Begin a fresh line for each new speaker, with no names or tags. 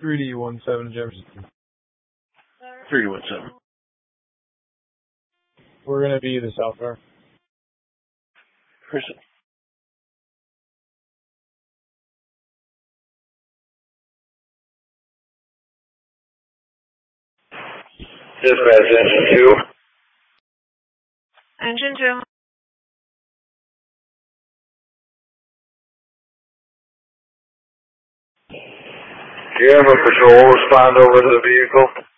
3D17 Jefferson.
3D17.
We're going to be the South Car.
Person.
Dispatch engine 2.
Engine 2.
Do you have a patrol respond over to the vehicle?